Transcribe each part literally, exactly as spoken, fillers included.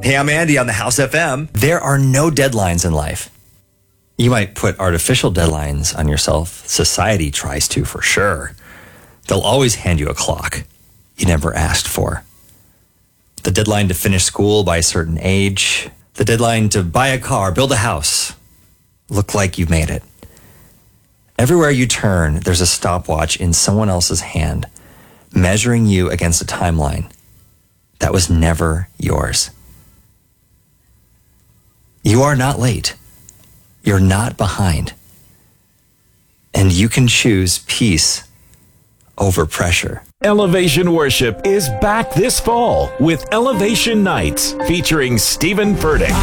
Hey, I'm Andy on the House F M. There are no deadlines in life. You might put artificial deadlines on yourself. Society tries to, for sure. They'll always hand you a clock you never asked for. The deadline to finish school by a certain age. The deadline to buy a car, build a house. Look like you've made it. Everywhere you turn, there's a stopwatch in someone else's hand, measuring you against a timeline that was never yours. You are not late. You're not behind. And you can choose peace over pressure. Elevation Worship is back this fall with Elevation Nights featuring Stephen Furtick.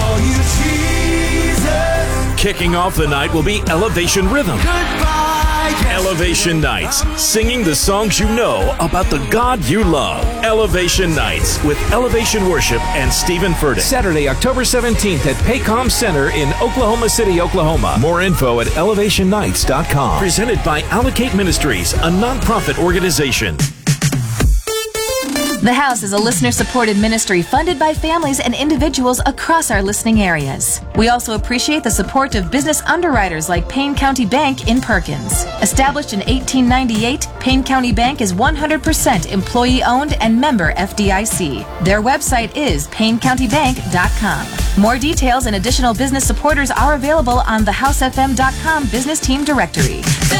Kicking off the night will be Elevation Rhythm. Elevation Nights, singing the songs you know about the God you love. Elevation Nights with Elevation Worship and Stephen Furtick. Saturday, October seventeenth at Paycom Center in Oklahoma City, Oklahoma. More info at elevation nights dot com. Presented by Allocate Ministries, a nonprofit organization. The House is a listener-supported ministry funded by families and individuals across our listening areas. We also appreciate the support of business underwriters like Payne County Bank in Perkins. Established in eighteen ninety-eight, Payne County Bank is one hundred percent employee-owned and member F D I C. Their website is payne county bank dot com. More details and additional business supporters are available on the house f m dot com business team directory.